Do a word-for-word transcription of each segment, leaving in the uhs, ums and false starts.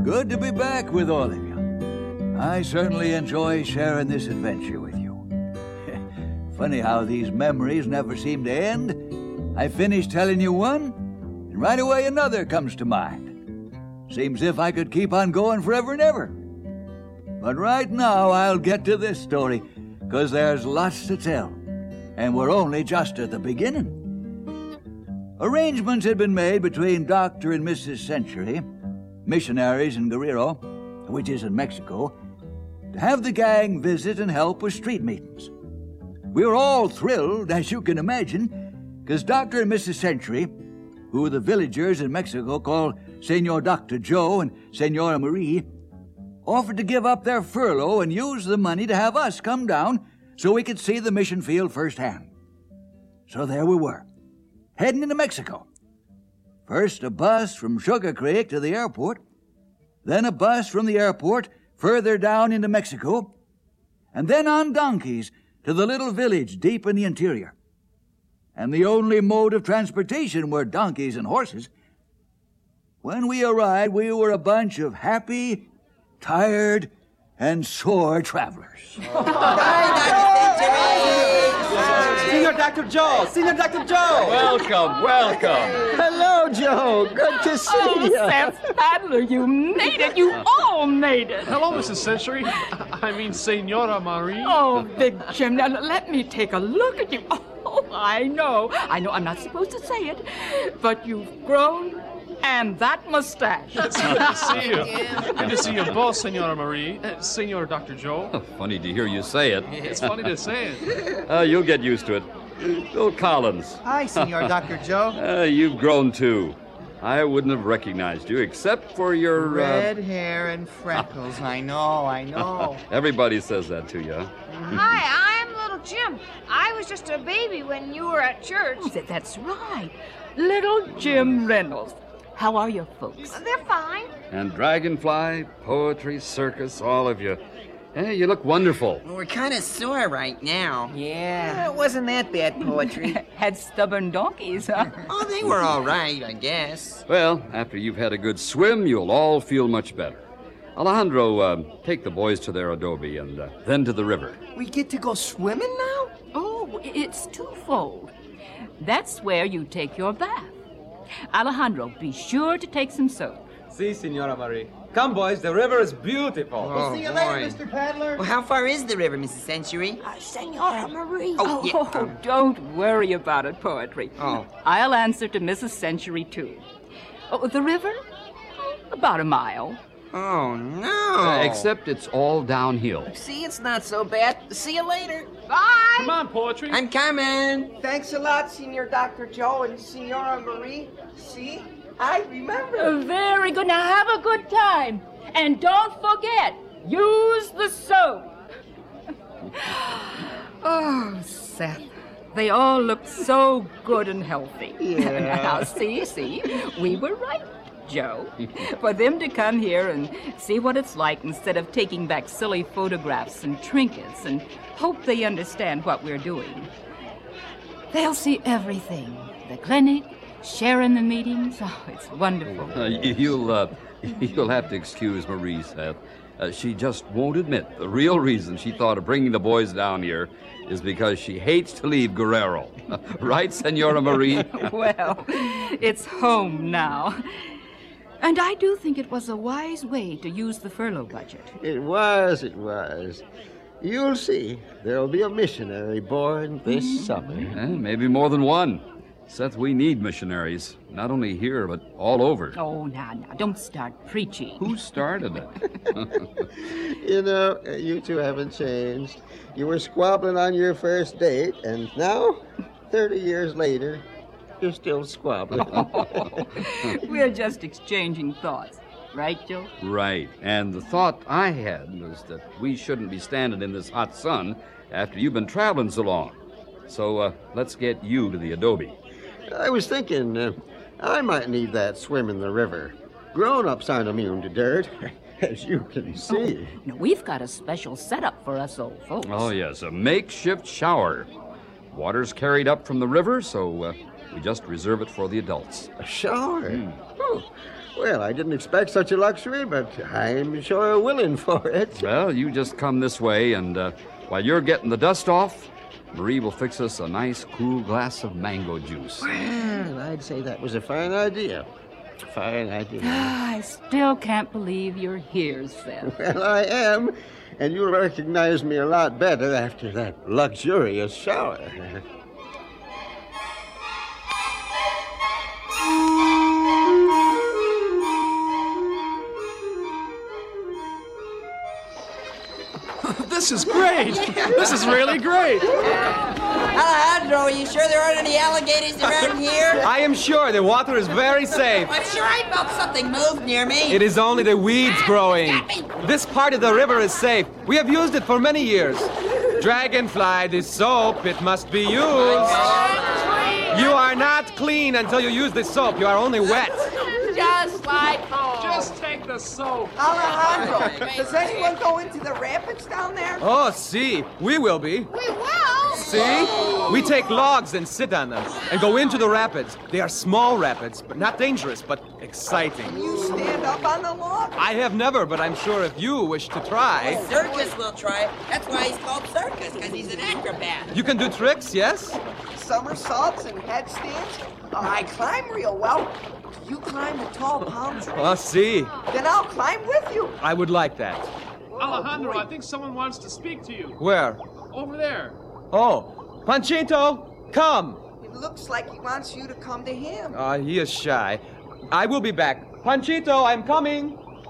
Good to be back with all of you. I certainly enjoy sharing this adventure with you. Funny how these memories never seem to end. I finish telling you one, and right away another comes to mind. Seems if I could keep on going forever and ever. But right now I'll get to this story, because there's lots to tell, and we're only just at the beginning. Arrangements had been made between Doctor and Missus Century, missionaries in Guerrero, which is in Mexico, to have the gang visit and help with street meetings. We were all thrilled, as you can imagine, because Doctor and Missus Century, who the villagers in Mexico call Senor Doctor Joe and Senora Marie, offered to give up their furlough and use the money to have us come down so we could see the mission field firsthand. So there we were, heading into Mexico. First a bus from Sugar Creek to the airport, then a bus from the airport further down into Mexico, and then on donkeys to the little village deep in the interior. And the only mode of transportation were donkeys and horses. When we arrived, we were a bunch of happy, tired, and sore travelers. Senor Doctor Joe! Senor Doctor Joe! Welcome, welcome. Hello, Joe. Good to see oh, you. Seth Adler, you made it. You all made it. Hello, Missus Century. I mean, Senora Marie. Oh, Big Jim, now let me take a look at you. Oh, I know. I know I'm not supposed to say it, but you've grown. And that mustache. It's good to see you. Good to see you both, Senora Marie. Uh, Senor Doctor Joe. Oh, funny to hear you say it. It's funny to say it. Uh, you'll get used to it. Bill Collins. Hi, Senor Doctor Joe. Uh, you've grown, too. I wouldn't have recognized you, except for your... Red uh... hair and freckles. I know, I know. Everybody says that to you. Hi, I'm Little Jim. I was just a baby when you were at church. Oh, that's right. Little Jim Reynolds. How are your folks? They're fine. And Dragonfly, poetry, circus, all of you. Hey, you look wonderful. Well, we're kind of sore right now. Yeah, it wasn't that bad poetry. Had stubborn donkeys, huh? Oh, they were all right, I guess. Well, after you've had a good swim, you'll all feel much better. Alejandro, uh, take the boys to their adobe and uh, then to the river. We get to go swimming now? Oh, it's twofold. That's where you take your bath. Alejandro, be sure to take some soap. Si, Senora Marie. Come, boys, the river is beautiful. Oh, we'll see you boy. later, Mister Paddler. Well, how far is the river, Missus Century? Uh, Senora Marie. Oh, yeah. Oh, um, don't worry about it, poetry. Oh. I'll answer to Missus Century, too. Oh, the river? About a mile. Oh, no. Uh, except it's all downhill. See, it's not so bad. See you later. Bye. Come on, poetry. I'm coming. Thanks a lot, Senor Doctor Joe and Senora Marie. See? I remember. Uh, very good. Now have a good time. And don't forget, use the soap. Oh, Seth. They all look so good and healthy. Yeah. Now, see, see, we were right, Joe. For them to come here and see what it's like instead of taking back silly photographs and trinkets and hope they understand what we're doing. They'll see everything. The clinic, sharing the meetings. Oh, it's wonderful. Uh, you- you'll, uh, you'll have to excuse Marie, Seth. Uh, she just won't admit the real reason she thought of bringing the boys down here is because she hates to leave Guerrero. Right, Senora Marie? Well, it's home now. And I do think it was a wise way to use the furlough budget. It was, it was. You'll see. There'll be a missionary born this summer. Eh, maybe more than one. Seth, we need missionaries, not only here, but all over. Oh, now, now, don't start preaching. Who started it? You know, uh, you two haven't changed. You were squabbling on your first date, and now, thirty years later, you're still squabbling. We're just exchanging thoughts. Right, Joe? Right. And the thought I had was that we shouldn't be standing in this hot sun after you've been traveling so long. So uh, let's get you to the adobe. I was thinking, uh, I might need that swim in the river. Grown-ups aren't immune to dirt, as you can see. Oh, now, we've got a special setup for us old folks. Oh, yes, a makeshift shower. Water's carried up from the river, so uh, we just reserve it for the adults. A shower? Oh, Well, I didn't expect such a luxury, but I'm sure willing for it. Well, you just come this way, and uh, while you're getting the dust off, Marie will fix us a nice, cool glass of mango juice. Well, I'd say that was a fine idea. Fine idea. I still can't believe you're here, Seth. Well, I am, and you'll recognize me a lot better after that luxurious shower. This is great. This is really great. Alejandro, are you sure there aren't any alligators around here? I am sure the water is very safe. I'm sure I felt something move near me. It is only the weeds growing. This part of the river is safe. We have used it for many years. Dragonfly, this soap, it must be used. You are not clean until you use the soap. You are only wet. Just like home. Just take the soap. Alejandro, does anyone go into the rapids down there? Oh, see, we will be. We will. See? We take logs and sit on them and go into the rapids. They are small rapids, but not dangerous, but exciting. You stand up on the log? I have never, but I'm sure if you wish to try. Circus will try it. That's why he's called Circus, because he's an acrobat. You can do tricks, yes? Somersaults and headstands? Oh, I climb real well. You climb the tall palm tree? Oh, see. Then I'll climb with you. I would like that. Alejandro, I think someone wants to speak to you. Where? Over there. Oh, Panchito, come. It looks like he wants you to come to him. Uh, he is shy. I will be back. Panchito, I'm coming.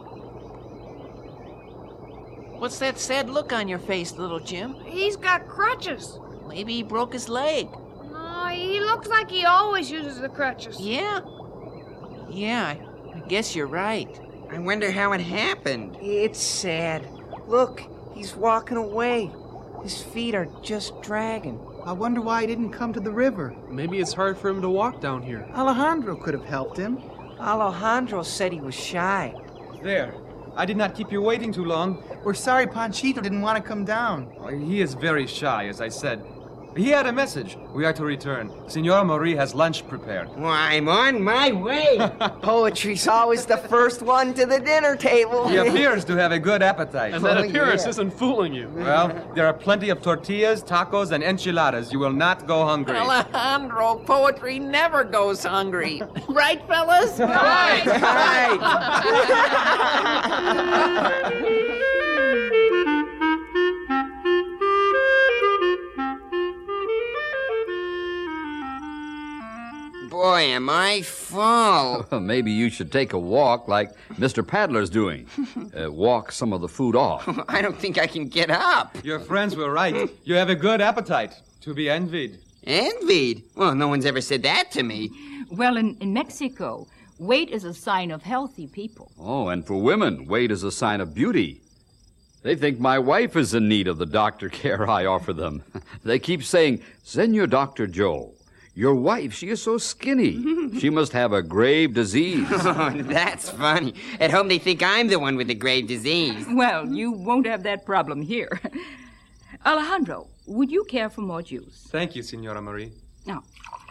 What's that sad look on your face, little Jim? He's got crutches. Maybe he broke his leg. No, he looks like he always uses the crutches. Yeah? Yeah, I, I guess you're right. I wonder how it happened. It's sad. Look, he's walking away. His feet are just dragging. I wonder why he didn't come to the river. Maybe it's hard for him to walk down here. Alejandro could have helped him. Alejandro said he was shy. There. I did not keep you waiting too long. We're sorry Panchito didn't want to come down. Uh, He is very shy, as I said. He had a message. We are to return. Senora Marie has lunch prepared. Well, I'm on my way. Poetry's always the first one to the dinner table. He appears to have a good appetite. And that Oh, appearance yeah. isn't fooling you. Well, there are plenty of tortillas, tacos, and enchiladas. You will not go hungry. Alejandro, poetry never goes hungry. Right, fellas? Right. Boy, am I full. Maybe you should take a walk like Mister Paddler's doing. Uh, walk some of the food off. I don't think I can get up. Your friends were right. You have a good appetite. To be envied. Envied? Well, no one's ever said that to me. Well, in, in Mexico, weight is a sign of healthy people. Oh, and for women, weight is a sign of beauty. They think my wife is in need of the doctor care I offer them. They keep saying, Senor Doctor Joe, your wife, she is so skinny. She must have a grave disease. Oh, that's funny. At home, they think I'm the one with the grave disease. Well, you won't have that problem here. Alejandro, would you care for more juice? Thank you, Senora Marie. No.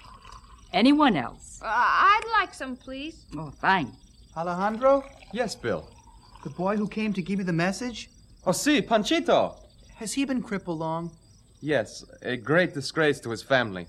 Anyone else? Uh, I'd like some, please. Oh, fine. Alejandro, Yes, Bill. the boy who came to give you the message, Oh, si, Panchito. has he been crippled long? Yes, a great disgrace to his family.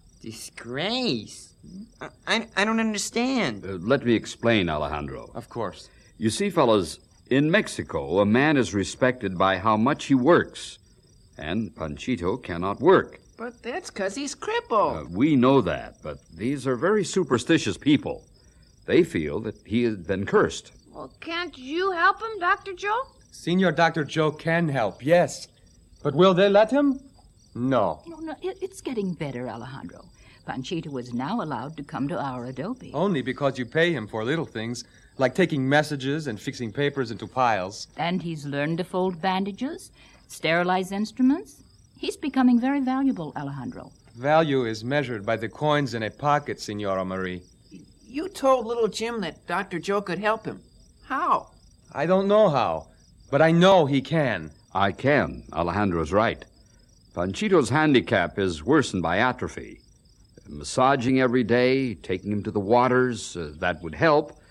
Disgrace? I, I, I don't understand. Uh, let me explain, Alejandro. Of course. You see, fellas, in Mexico, a man is respected by how much he works. And Panchito cannot work. But that's because he's Uh, crippled. we know that, but these are very superstitious people. They feel that he has been cursed. Well, can't you help him, Doctor Joe? Senior Doctor Joe can help, yes. But will they let him? No. No, no, it, it's getting better, Alejandro. Panchito is now allowed to come to our adobe. Only because you pay him for little things, like taking messages and fixing papers into piles. And he's learned to fold bandages, sterilize instruments. He's becoming very valuable, Alejandro. Value is measured by the coins in a pocket, Senora Marie. You told little Jim that Doctor Joe could help him. How? I don't know how, but I know he can. I can. Alejandro's right. Panchito's handicap is worsened by atrophy. Massaging every day, taking him to the waters, uh, that would help.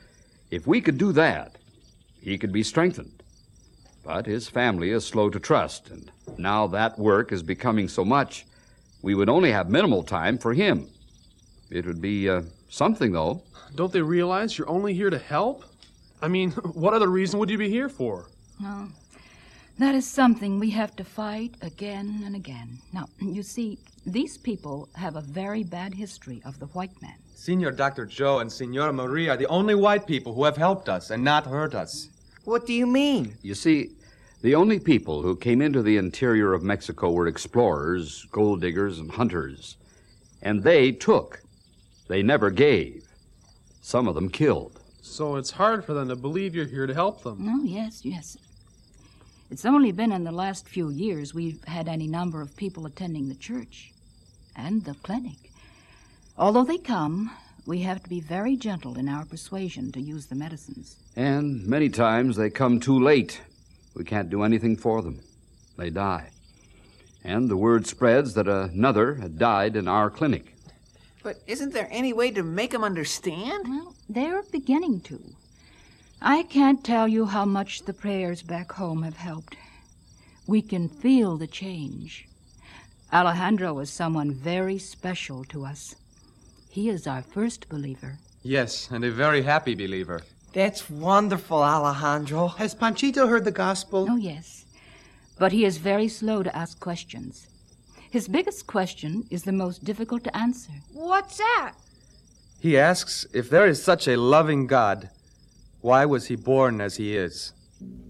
If we could do that, he could be strengthened. But his family is slow to trust, and now that work is becoming so much, we would only have minimal time for him. It would be uh, something, though. Don't they realize you're only here to help? I mean, what other reason would you be here for? No. That is something we have to fight again and again. Now, you see, these people have a very bad history of the white man. Senor Doctor Joe and Senora Marie are the only white people who have helped us and not hurt us. What do you mean? You see, the only people who came into the interior of Mexico were explorers, gold diggers, and hunters. And they took. They never gave. Some of them killed. So it's hard for them to believe you're here to help them. Oh, yes, yes. It's only been in the last few years we've had any number of people attending the church and the clinic. Although they come, we have to be very gentle in our persuasion to use the medicines. And many times they come too late. We can't do anything for them. They die. And the word spreads that another had died in our clinic. But isn't there any way to make them understand? Well, they're beginning to. I can't tell you how much the prayers back home have helped. We can feel the change. Alejandro is someone very special to us. He is our first believer. Yes, and a very happy believer. That's wonderful, Alejandro. Has Panchito heard the gospel? Oh, yes. But he is very slow to ask questions. His biggest question is the most difficult to answer. What's that? He asks if there is such a loving God, why was he born as he is?